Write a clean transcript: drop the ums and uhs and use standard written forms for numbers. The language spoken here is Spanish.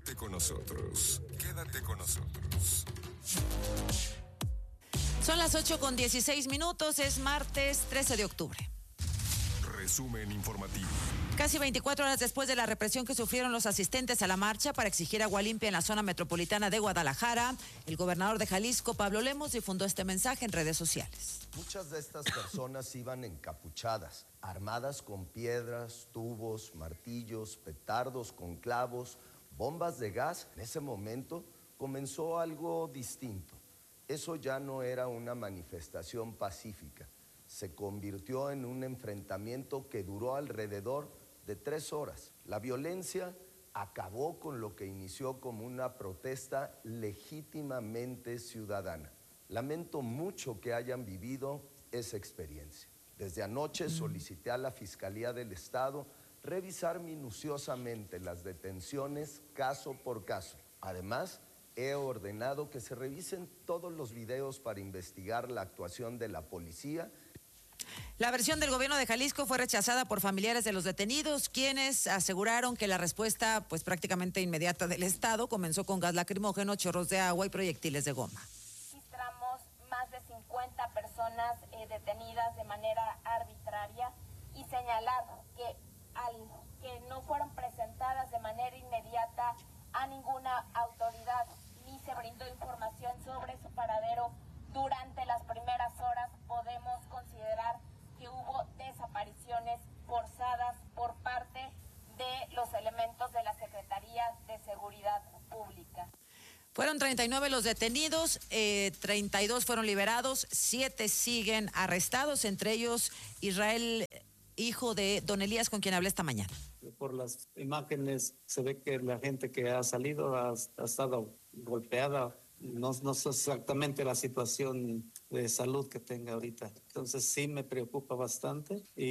Quédate con nosotros. Quédate con nosotros. Son las 8:16, es martes 13 de octubre. Resumen informativo. Casi 24 horas después de la represión que sufrieron los asistentes a la marcha para exigir agua limpia en la zona metropolitana de Guadalajara, el gobernador de Jalisco, Pablo Lemos, difundó este mensaje en redes sociales. Muchas de estas personas iban encapuchadas, armadas con piedras, tubos, martillos, petardos con clavos, bombas de gas. En ese momento comenzó algo distinto. Eso ya no era una manifestación pacífica. Se convirtió en un enfrentamiento que duró alrededor de 3 horas. La violencia acabó con lo que inició como una protesta legítimamente ciudadana. Lamento mucho que hayan vivido esa experiencia. Desde anoche solicité a la Fiscalía del Estado revisar minuciosamente las detenciones caso por caso. Además, he ordenado que se revisen todos los videos para investigar la actuación de la policía. La versión del gobierno de Jalisco fue rechazada por familiares de los detenidos, quienes aseguraron que la respuesta, pues prácticamente inmediata del Estado, comenzó con gas lacrimógeno, chorros de agua y proyectiles de goma. Registramos más de 50 personas detenidas de manera arbitraria y señalar que que no fueron presentadas de manera inmediata a ninguna autoridad ni se brindó información sobre su paradero durante las primeras horas, podemos considerar que hubo desapariciones forzadas por parte de los elementos de la Secretaría de Seguridad Pública. Fueron 39 los detenidos, 32 fueron liberados, 7 siguen arrestados, entre ellos Israel, hijo de don Elías, con quien hablé esta mañana. Por las imágenes se ve que la gente que ha salido ha estado golpeada. No sé exactamente la situación de salud que tenga ahorita. Entonces sí me preocupa bastante.